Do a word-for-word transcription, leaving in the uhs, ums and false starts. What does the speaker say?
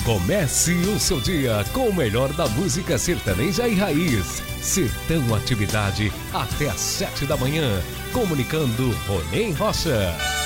Comece o seu dia com o melhor da música sertaneja e raiz. Sertão Atividade até às sete da manhã. Comunicando Ronei Rocha.